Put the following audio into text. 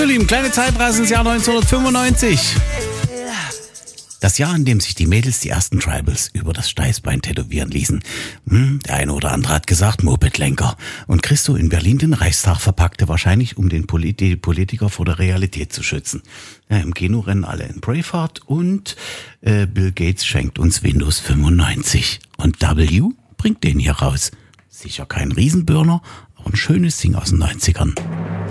So, Lieben, kleine Zeitreise ins Jahr 1995. Das Jahr, in dem sich die Mädels die ersten Tribals über das Steißbein tätowieren ließen. Der eine oder andere hat gesagt, Mopedlenker. Und Christo in Berlin den Reichstag verpackte, wahrscheinlich um den Politiker vor der Realität zu schützen. Ja, im Kino rennen alle in Braveheart und Bill Gates schenkt uns Windows 95. Und W bringt den hier raus. Sicher kein Riesenburner, aber ein schönes Ding aus den 90ern.